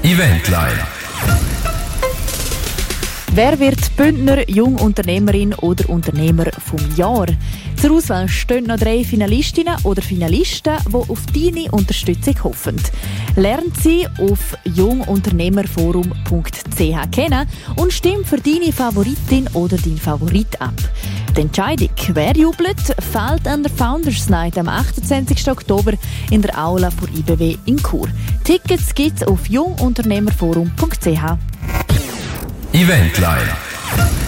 Eventline. Wer wird Bündner Jungunternehmerin oder Unternehmer vom Jahr? Zur Auswahl stehen noch 3 Finalistinnen oder Finalisten, die auf deine Unterstützung hoffen. Lern sie auf jungunternehmerforum.ch kennen und stimm für deine Favoritin oder deinen Favorit ab. Die Entscheidung, wer jubelt, fällt an der Founders Night am 28. Oktober in der Aula von IBW in Chur. Tickets gibt's auf jungunternehmerforum.ch. Eventline.